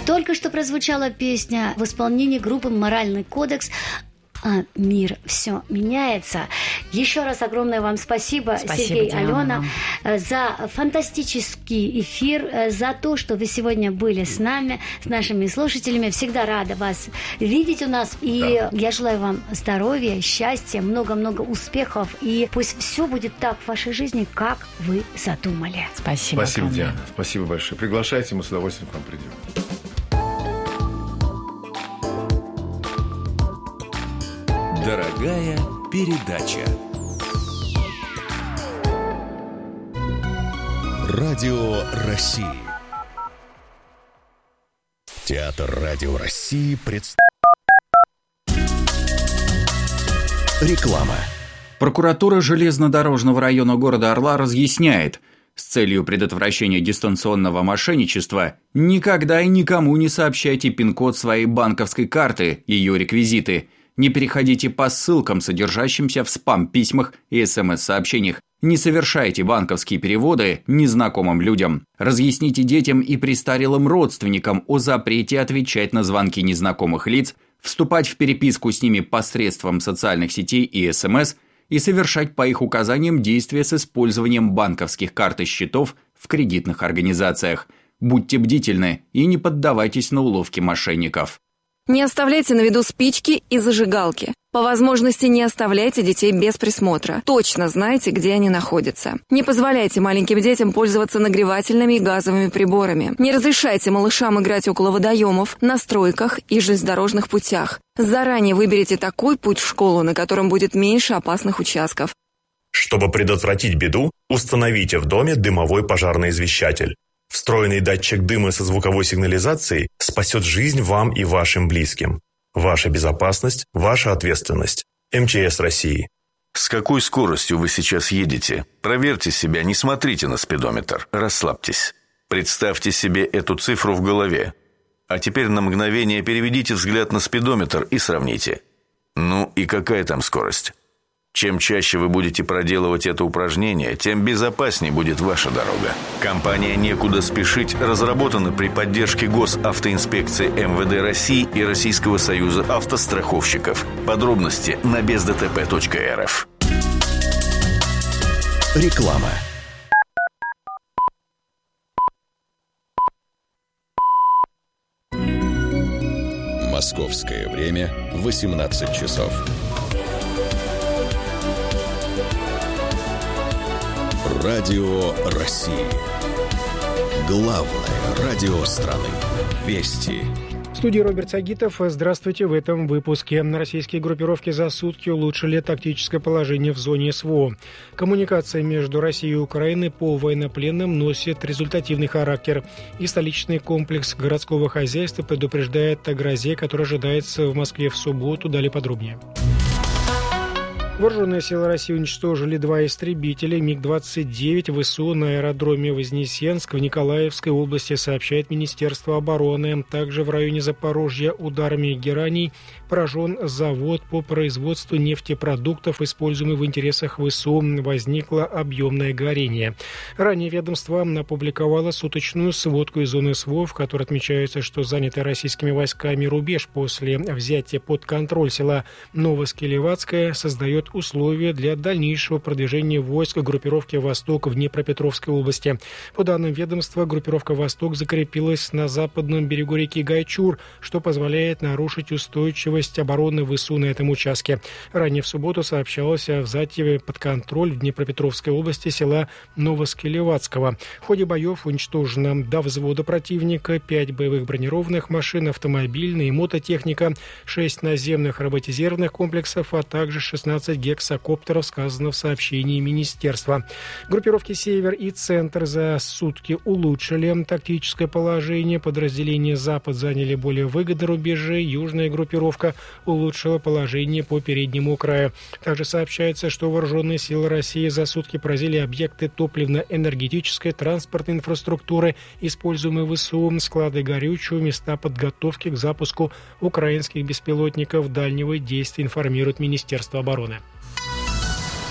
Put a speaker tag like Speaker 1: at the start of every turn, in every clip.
Speaker 1: Только что прозвучала песня в исполнении группы «Моральный кодекс». А мир все меняется. Еще раз огромное вам спасибо, Сергей, Алена, за фантастический эфир, за то, что вы сегодня были с нами, с нашими слушателями. Всегда рада вас видеть у нас. И я желаю вам здоровья, счастья, много-много успехов. И пусть все будет так в вашей жизни, как вы задумали.
Speaker 2: Спасибо.
Speaker 3: Спасибо, Диана. Спасибо большое. Приглашайте, мы с удовольствием к вам придем.
Speaker 4: Дорогая передача. Радио России. Театр Радио России представляет. Реклама.
Speaker 5: Прокуратура железнодорожного района города Орла разъясняет, с целью предотвращения дистанционного мошенничества никогда и никому не сообщайте пин-код своей банковской карты, ее реквизиты. Не переходите по ссылкам, содержащимся в спам-письмах и СМС-сообщениях. Не совершайте банковские переводы незнакомым людям. Разъясните детям и престарелым родственникам о запрете отвечать на звонки незнакомых лиц, вступать в переписку с ними посредством социальных сетей и СМС и совершать по их указаниям действия с использованием банковских карт и счетов в кредитных организациях. Будьте бдительны и не поддавайтесь на уловки мошенников.
Speaker 6: Не оставляйте на виду спички и зажигалки. По возможности не оставляйте детей без присмотра. Точно знайте, где они находятся. Не позволяйте маленьким детям пользоваться нагревательными и газовыми приборами. Не разрешайте малышам играть около водоемов, на стройках и железнодорожных путях. Заранее выберите такой путь в школу, на котором будет меньше опасных участков.
Speaker 7: Чтобы предотвратить беду, установите в доме дымовой пожарный извещатель. Встроенный датчик дыма со звуковой сигнализацией спасет жизнь вам и вашим близким. Ваша безопасность – ваша ответственность. МЧС России.
Speaker 8: С какой скоростью вы сейчас едете? Проверьте себя, не смотрите на спидометр. Расслабьтесь. Представьте себе эту цифру в голове. А теперь на мгновение переведите взгляд на спидометр и сравните. Ну и какая там скорость? Чем чаще вы будете проделывать это упражнение, тем безопаснее будет ваша дорога. Компания «Некуда спешить» разработана при поддержке Госавтоинспекции МВД России и Российского союза автостраховщиков. Подробности на бездтп.рф.
Speaker 4: Реклама. Московское время 18 часов. Радио России. Главное радио страны. Вести.
Speaker 9: В студии Роберт Сагитов. Здравствуйте. В этом выпуске. Российские группировки за сутки улучшили тактическое положение в зоне СВО. Коммуникация между Россией и Украиной по военнопленным носит результативный характер. И столичный комплекс городского хозяйства предупреждает о грозе, которая ожидается в Москве в субботу. Далее подробнее. Вооруженные силы России уничтожили 2 истребителя МиГ-29 ВСУ на аэродроме Вознесенск в Николаевской области, сообщает Министерство обороны. Также в районе Запорожья ударами «Гераний» поражен завод по производству нефтепродуктов, используемый в интересах ВСУ. Возникло объемное горение. Ранее ведомство опубликовало суточную сводку из зоны СВО, в которой отмечается, что занятый российскими войсками рубеж после взятия под контроль села Новоскелевацкое создает условия для дальнейшего продвижения войск группировки «Восток» в Днепропетровской области. По данным ведомства, группировка «Восток» закрепилась на западном берегу реки Гайчур, что позволяет нарушить устойчивость обороны ВСУ на этом участке. Ранее в субботу сообщалось о взятии под контроль в Днепропетровской области села Новоскелевацкого. В ходе боев уничтожено до взвода противника 5 боевых бронированных машин, автомобильная и мототехника, 6 наземных роботизированных комплексов, а также 16 гексакоптеров, сказано в сообщении министерства. Группировки «Север» и «Центр» за сутки улучшили тактическое положение. Подразделения «Запад» заняли более выгодные рубежи. Южная группировка улучшила положение по переднему краю. Также сообщается, что вооруженные силы России за сутки поразили объекты топливно-энергетической, транспортной инфраструктуры, используемые ВСУ, склады горючего, места подготовки к запуску украинских беспилотников дальнего действия, информирует Министерство обороны.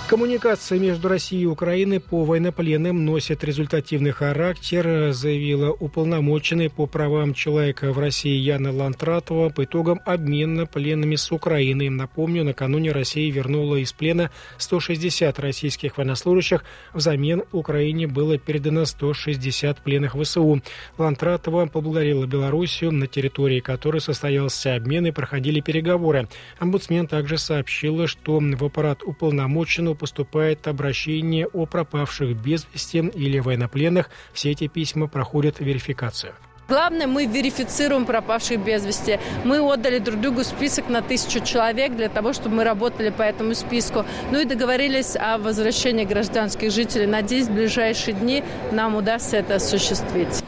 Speaker 9: Коммуникация между Россией и Украиной по военнопленным носит результативный характер, заявила уполномоченный по правам человека в России Яна Лантратова по итогам обмена пленными с Украиной. Напомню, накануне Россия вернула из плена 160 российских военнослужащих. Взамен Украине было передано 160 пленных ВСУ. Лантратова поблагодарила Белоруссию, на территории которой состоялся обмен и проходили переговоры. Омбудсмен также сообщила, что в аппарат уполномоченного поступает обращение о пропавших без вести или военнопленных. Все эти письма проходят верификацию.
Speaker 2: Главное, мы верифицируем пропавших без вести. Мы отдали друг другу список на 1000 человек для того, чтобы мы работали по этому списку. Ну и договорились о возвращении гражданских жителей. Надеюсь, в ближайшие дни нам удастся это осуществить.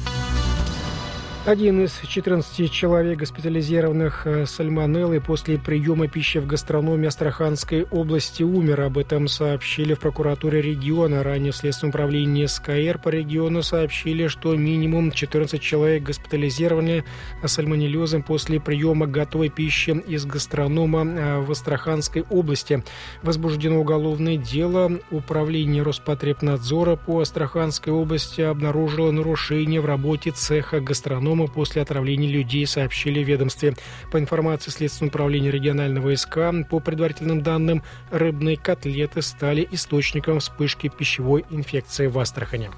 Speaker 9: Один из 14 человек, госпитализированных сальмонеллой после приема пищи в гастрономе Астраханской области, умер. Об этом сообщили в прокуратуре региона. Ранее в Следственном управлении СКР по региону сообщили, что минимум 14 человек госпитализированы сальмонеллезом после приема готовой пищи из гастронома в Астраханской области. Возбуждено уголовное дело. Управление Роспотребнадзора по Астраханской области обнаружило нарушение в работе цеха гастронома после отравления людей, сообщили в ведомстве. По информации Следственного управления регионального СК, по предварительным данным, рыбные котлеты стали источником вспышки пищевой инфекции в Астрахани.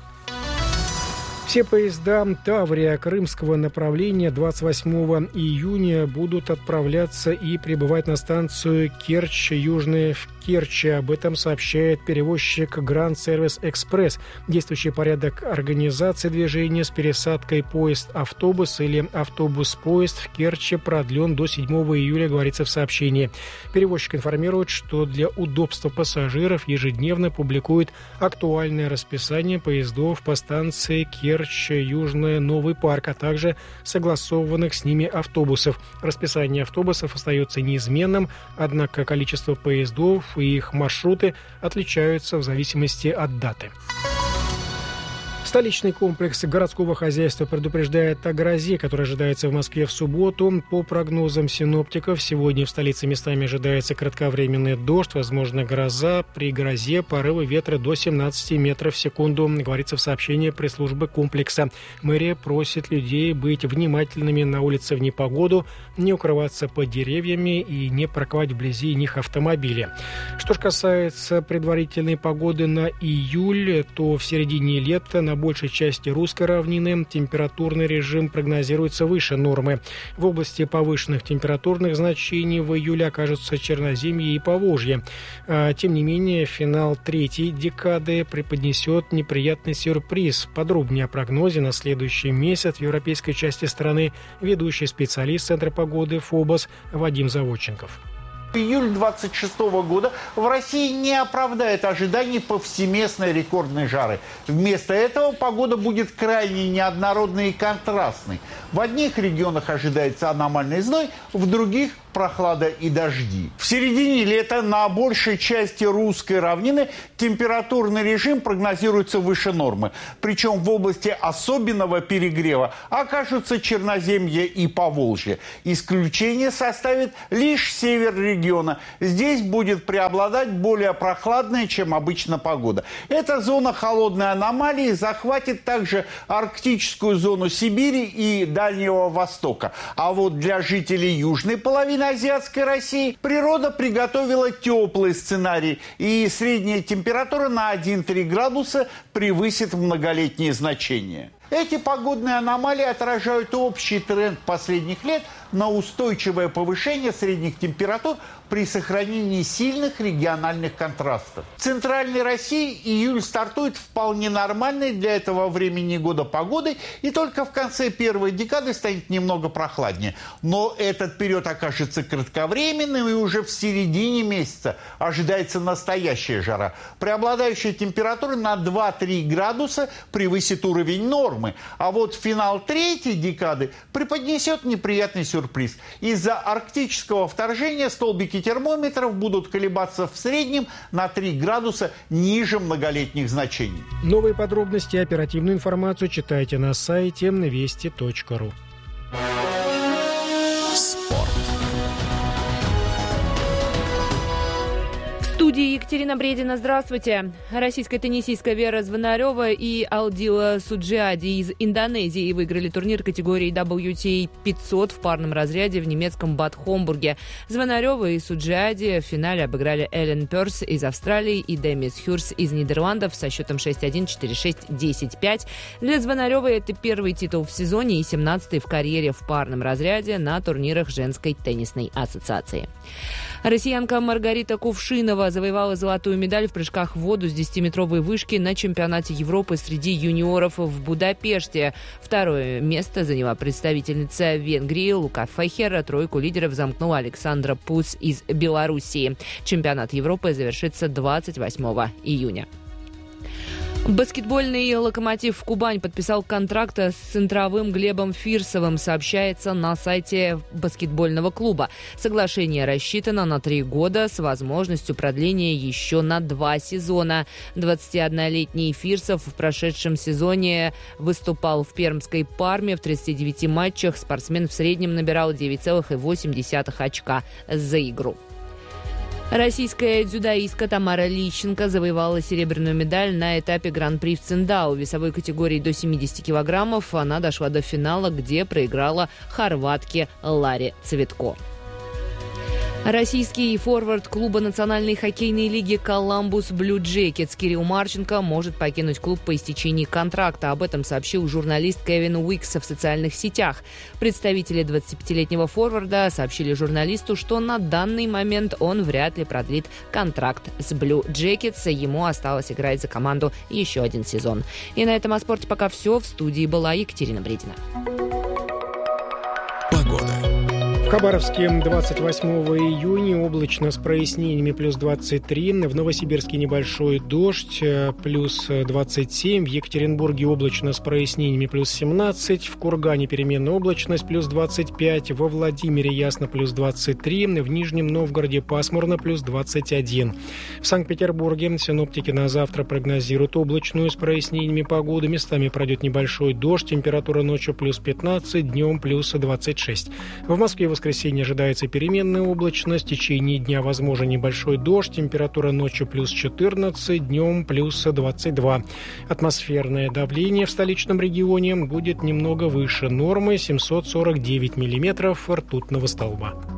Speaker 9: Все поезда Таврия крымского направления 28 июня будут отправляться и прибывать на станцию Керчь, Южная в Керчи. Об этом сообщает перевозчик Гранд Сервис Экспресс. Действующий порядок организации движения с пересадкой поезд-автобус или автобус-поезд в Керчи продлен до 7 июля, говорится в сообщении. Перевозчик информирует, что для удобства пассажиров ежедневно публикует актуальное расписание поездов по станции Керчь, Южная, Новый парк, а также согласованных с ними автобусов. Расписание автобусов остается неизменным, однако количество поездов и их маршруты отличаются в зависимости от даты. Столичный комплекс городского хозяйства предупреждает о грозе, которая ожидается в Москве в субботу. По прогнозам синоптиков, сегодня в столице местами ожидается кратковременный дождь, возможно гроза. При грозе порывы ветра до 17 метров в секунду, говорится в сообщении пресс-службы комплекса. Мэрия просит людей быть внимательными на улице в непогоду, не укрываться под деревьями и не парковать вблизи них автомобили. Что же касается предварительной погоды на июль, то в середине лета на большей части русской равнины температурный режим прогнозируется выше нормы. В области повышенных температурных значений в июле окажутся Черноземье и Поволжье. Тем не менее, финал третьей декады преподнесет неприятный сюрприз. Подробнее о прогнозе на следующий месяц в европейской части страны ведущий специалист Центра погоды ФОБОС Вадим Заводченков.
Speaker 10: Июль 26 года в России не оправдает ожиданий повсеместной рекордной жары. Вместо этого погода будет крайне неоднородной и контрастной. В одних регионах ожидается аномальный зной, в других – прохлада и дожди. В середине лета на большей части русской равнины температурный режим прогнозируется выше нормы. Причем в области особенного перегрева окажутся Черноземье и Поволжье. Исключение составит лишь север региона. Здесь будет преобладать более прохладная, чем обычно, погода. Эта зона холодной аномалии захватит также арктическую зону Сибири и Дальнего Востока. А вот для жителей южной половины азиатской России природа приготовила теплый сценарий, и средняя температура на 1-3 градуса превысит многолетние значения. Эти погодные аномалии отражают общий тренд последних лет на устойчивое повышение средних температур при сохранении сильных региональных контрастов. В Центральной России июль стартует вполне нормальной для этого времени года погодой, и только в конце первой декады станет немного прохладнее. Но этот период окажется кратковременным, и уже в середине месяца ожидается настоящая жара. Преобладающая температура на 2-3 градуса превысит уровень нормы. А вот финал третьей декады преподнесет неприятный сюрприз. Из-за арктического вторжения столбики термометров будут колебаться в среднем на 3 градуса ниже многолетних значений.
Speaker 9: Новые подробности и оперативную информацию читайте на сайте вести.ру.
Speaker 4: Спорт.
Speaker 11: студии Екатерина Бредина. Здравствуйте. Российская теннисистка Вера Звонарева и Алдила Суджиади из Индонезии выиграли турнир категории WTA 500 в парном разряде в немецком Бад Хомбурге. Звонарева и Суджиади в финале обыграли Эллен Перс из Австралии и Демис Хюрс из Нидерландов со счетом 6-1, 4-6, 10-5. Для Звонаревой это первый титул в сезоне и 17-й в карьере в парном разряде на турнирах Женской теннисной ассоциации. Россиянка Маргарита Кувшинова завоевала золотую медаль в прыжках в воду с 10-метровой вышки на чемпионате Европы среди юниоров в Будапеште. Второе место заняла представительница Венгрии Лука Фехер. Тройку лидеров замкнула Александра Пуц из Белоруссии. Чемпионат Европы завершится 28 июня. Баскетбольный «Локомотив» Кубань подписал контракт с центровым Глебом Фирсовым, сообщается на сайте баскетбольного клуба. Соглашение рассчитано на 3 года с возможностью продления еще на 2 сезона. 21-летний Фирсов в прошедшем сезоне выступал в пермской «Парме». В 39 матчах спортсмен в среднем набирал 9,8 очка за игру. Российская дзюдоистка Тамара Лищенко завоевала серебряную медаль на этапе Гран-при в Циндау. В весовой категории до 70 килограммов она дошла до финала, где проиграла хорватке Ларе Цветко. Российский форвард клуба Национальной хоккейной лиги «Коламбус Блю Джекетс» Кирилл Марченко может покинуть клуб по истечении контракта. Об этом сообщил журналист Кевин Уикс в социальных сетях. Представители 25-летнего форварда сообщили журналисту, что на данный момент он вряд ли продлит контракт с Блю Джекетс. Ему осталось играть за команду еще 1 сезон. И на этом о спорте пока все. В студии была Екатерина Бредина.
Speaker 9: В Хабаровске 28 июня облачно с прояснениями плюс 23, в Новосибирске небольшой дождь плюс 27, в Екатеринбурге облачно с прояснениями плюс 17, в Кургане переменная облачность плюс 25, во Владимире ясно плюс 23, в Нижнем Новгороде пасмурно плюс 21. В Санкт-Петербурге синоптики на завтра прогнозируют облачную с прояснениями погоды, местами пройдет небольшой дождь, температура ночью плюс 15, днем плюс 26. В Москве в воскресенье ожидается переменная облачность, в течение дня возможен небольшой дождь, температура ночью плюс 14, днем плюс 22. Атмосферное давление в столичном регионе будет немного выше нормы 749 миллиметров ртутного столба.